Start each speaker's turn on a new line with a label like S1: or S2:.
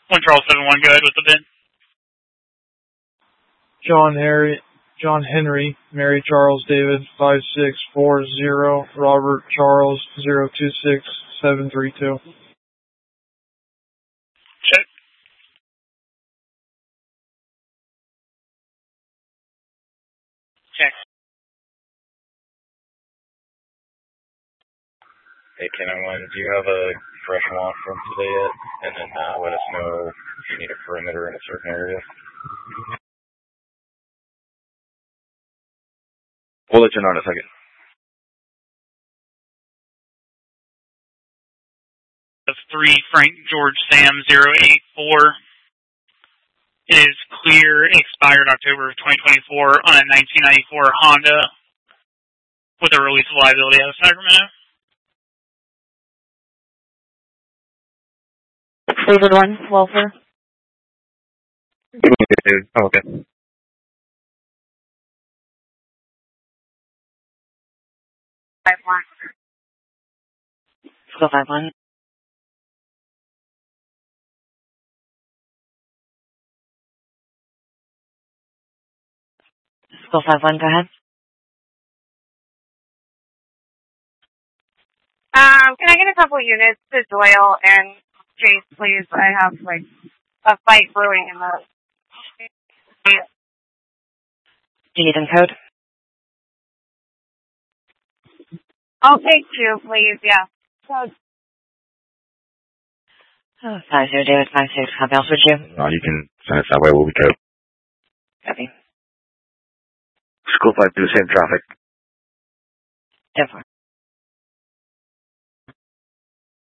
S1: 1 Charles 7-1, go ahead with the VIN.
S2: John Henry, Mary Charles David 5640, Robert Charles 026732.
S1: Check. Check.
S3: Hey, Canon 1, do you have a fresh launch from today yet? And then let us know if you need a perimeter in a certain area. We'll let you know in a second.
S1: That's 3 Frank George Sam 084. It is clear, expired October of 2024 on a 1994 Honda with a release of liability out of Sacramento.
S4: David 1, welfare.
S3: Oh, okay.
S4: Let's go 5-1. Let's go 5-1, go ahead.
S5: Can I get a couple units to Doyle and Chase, please? I have, like, a fight brewing in the...
S4: Do you need them code?
S5: I'll take 2, please, yeah. Code.
S4: 50 David 56, copy, I'll switch you.
S3: No, you can send us that way, we'll be good.
S4: Copy.
S3: School 52, same traffic.
S4: 10-4.